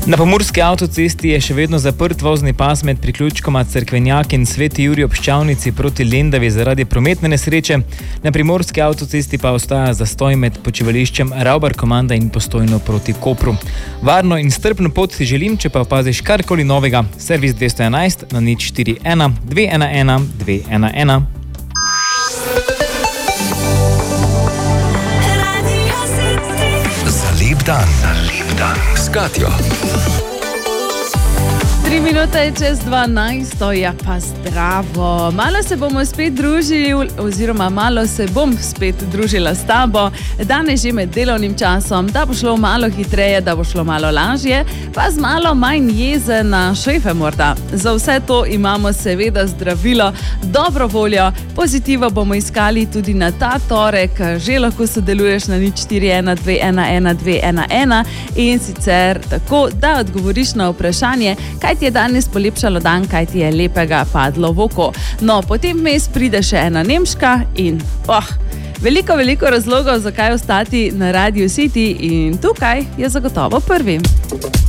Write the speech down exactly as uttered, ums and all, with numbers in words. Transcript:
Na pomurski avtocesti je še vedno zaprt vozni pas med priključkoma Cerkvenjak in Sveti Jurij ob Ščavnici proti Lendavi zaradi prometne nesreče. Na primorski avtocesti pa ostaja zastoj med počivališčem Ravbar Komanda in Postojno proti Kopru. Varno in strpno pot ti želim, če pa opaziš karkoli novega. Servis dvesto enajst na nič štiri ena dve ena ena dve ena ena. Za lep dan. Za lep dan. S Katjo. Tri minute je čez dvanajsto, ja pa zdravo. Malo se bomo spet družili, oziroma malo se bom spet družila s tabo. Danes že med delovnim časom, da bo šlo malo hitreje, da bo šlo malo lažje, pa z malo manj jeze na šefe morda. Za vse to imamo seveda zdravilo, dobro voljo, pozitivo bomo iskali tudi na ta torek. Že lahko sodeluješ na nič štiri ena dve ena ena dve ena ena in sicer tako, da odgovoriš na vprašanje, kaj ti je danes polepšalo dan, kaj ti je lepega padlo v oko. No, potem vmes pride še ena nemška in oh, veliko, veliko razlogov, zakaj ostati na Radio City in tukaj je zagotovo prvi.